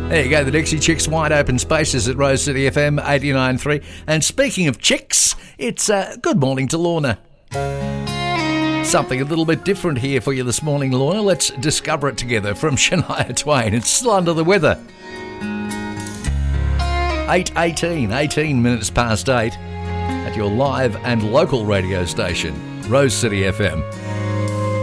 There you go, the Dixie Chicks, Wide Open Spaces at Rose City FM 89.3. And speaking of chicks, it's good morning to Lorna. Something a little bit different here for you this morning, Lorna. Let's discover it together from Shania Twain. It's still under the weather. 8:18, 18 minutes past 8 at your live and local radio station, Rose City FM